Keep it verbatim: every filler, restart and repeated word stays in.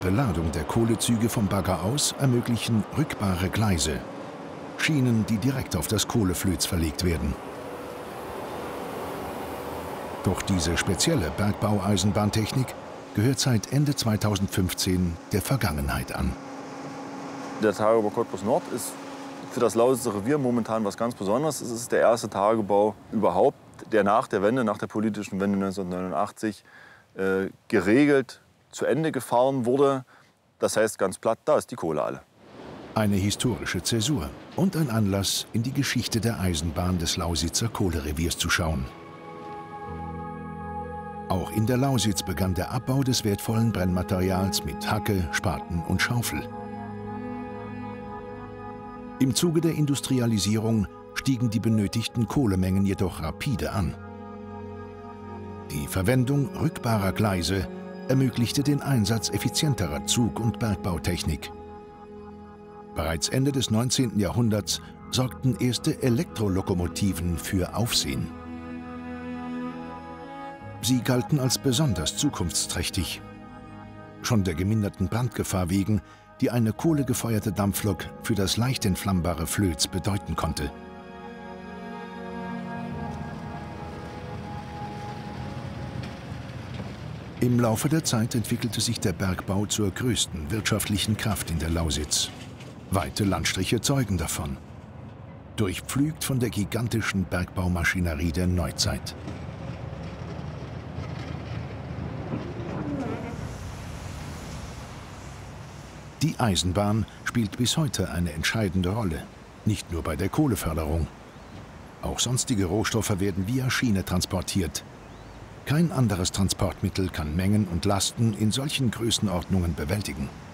Beladung der Kohlezüge vom Bagger aus ermöglichen rückbare Gleise, Schienen, die direkt auf das Kohleflöz verlegt werden. Doch diese spezielle Bergbaueisenbahntechnik gehört seit Ende zweitausendfünfzehn der Vergangenheit an. Der Tagebau Cottbus Nord ist für das Lausitzer Revier momentan was ganz Besonderes. Es ist der erste Tagebau überhaupt, der nach der Wende, nach der politischen Wende neunzehnhundertneunundachtzig, äh, geregelt zu Ende gefahren wurde. Das heißt ganz platt, da ist die Kohle alle. Eine historische Zäsur und ein Anlass, in die Geschichte der Eisenbahn des Lausitzer Kohlereviers zu schauen. Auch in der Lausitz begann der Abbau des wertvollen Brennmaterials mit Hacke, Spaten und Schaufel. Im Zuge der Industrialisierung stiegen die benötigten Kohlemengen jedoch rapide an. Die Verwendung rückbarer Gleise ermöglichte den Einsatz effizienterer Zug- und Bergbautechnik. Bereits Ende des neunzehnten Jahrhunderts sorgten erste Elektrolokomotiven für Aufsehen. Sie galten als besonders zukunftsträchtig. Schon der geminderten Brandgefahr wegen, die eine kohlegefeuerte Dampflok für das leicht entflammbare Flöz bedeuten konnte. Im Laufe der Zeit entwickelte sich der Bergbau zur größten wirtschaftlichen Kraft in der Lausitz. Weite Landstriche zeugen davon. Durchpflügt von der gigantischen Bergbaumaschinerie der Neuzeit. Die Eisenbahn spielt bis heute eine entscheidende Rolle, nicht nur bei der Kohleförderung. Auch sonstige Rohstoffe werden via Schiene transportiert. Kein anderes Transportmittel kann Mengen und Lasten in solchen Größenordnungen bewältigen.